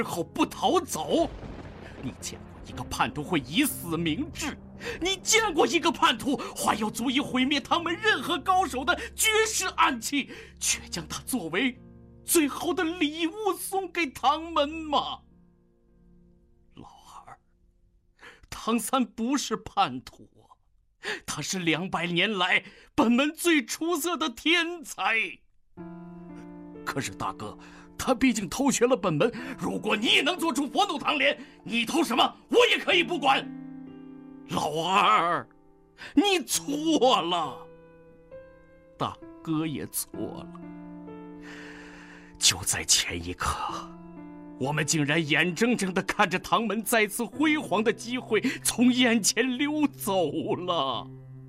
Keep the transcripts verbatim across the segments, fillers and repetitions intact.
后不逃走？你见过一个叛徒会以死明志？你见过一个叛徒怀有足以毁灭唐门任何高手的绝世暗器，却将它作为最后的礼物送给唐门吗？老二，唐三不是叛徒，他是两百年来本门最出色的天才。可是大哥，他毕竟偷学了本门，如果你也能做出佛怒唐莲，你偷什么我也可以不管。老二，你错了，大哥也错了。就在前一刻，我们竟然眼睁睁地看着唐门再次辉煌的机会从眼前溜走了。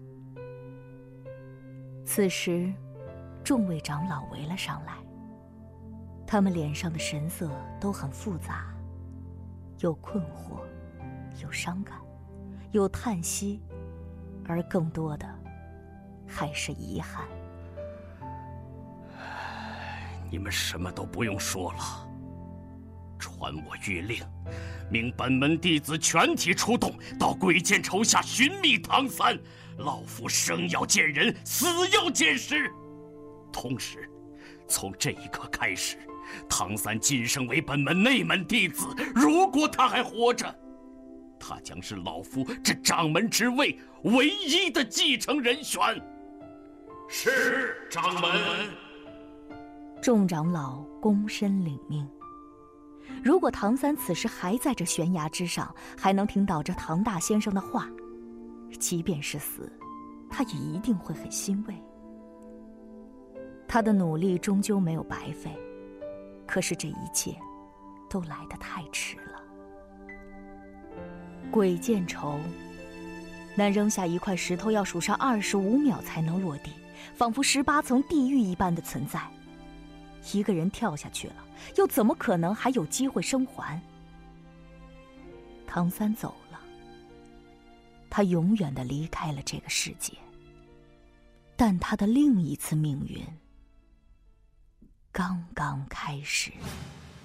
此时，众位长老围了上来，他们脸上的神色都很复杂，有困惑，有伤感，有叹息，而更多的还是遗憾。 你们什么都不用说了，传我谕令，命本门弟子全体出动，到鬼剑仇下寻觅唐三。老夫生要见人，死要见尸。同时，从这一刻开始，唐三晋升为本门内门弟子。如果他还活着，他将是老夫这掌门之位唯一的继承人选。是，掌门。 众长老躬身领命。如果唐三此时还在这悬崖之上，还能听到这唐大先生的话，即便是死，他也一定会很欣慰。他的努力终究没有白费，可是这一切都来得太迟了。鬼见愁，那扔下一块石头要数上二十五秒才能落地，仿佛十八层地狱一般的存在。一个人跳下去了，又怎么可能还有机会生还？唐三走了，他永远地离开了这个世界。但他的另一次命运刚刚开始。